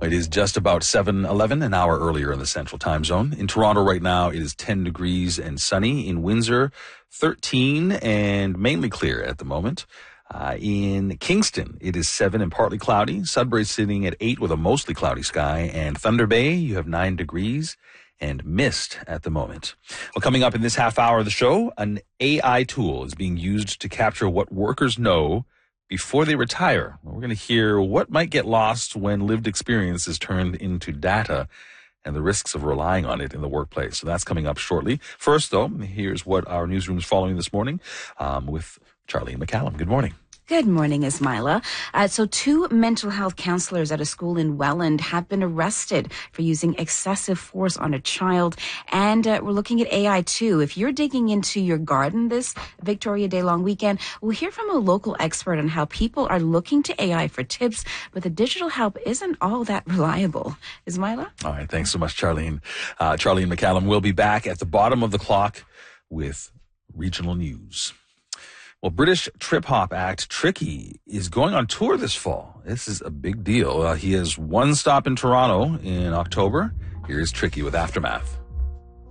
It is just about 7:11, an hour earlier in the Central Time Zone. In Toronto right now, it is 10 degrees and sunny. In Windsor, 13 and mainly clear at the moment. In Kingston, it is 7 and partly cloudy. Sudbury sitting at 8 with a mostly cloudy sky. And Thunder Bay, you have 9 degrees and mist at the moment. Well, coming up in this half hour of the show, an AI tool is being used to capture what workers know before they retire. We're going to hear what might get lost when lived experience is turned into data and the risks of relying on it in the workplace. So that's coming up shortly. First, though, here's what our newsroom is following this morning with Charlene McCallum. Good morning. Good morning, Ismaila. So 2 mental health counselors at a school in Welland have been arrested for using excessive force on a child. And we're looking at AI too. If you're digging into your garden this Victoria Day long weekend, we'll hear from a local expert on how people are looking to AI for tips, but the digital help isn't all that reliable. Ismaila? All right. Thanks so much, Charlene. Charlene McCallum will be back at the bottom of the clock with regional news. Well, British trip-hop act Tricky is going on tour this fall. This is a big deal. He has one stop in Toronto in October. Here's Tricky with Aftermath.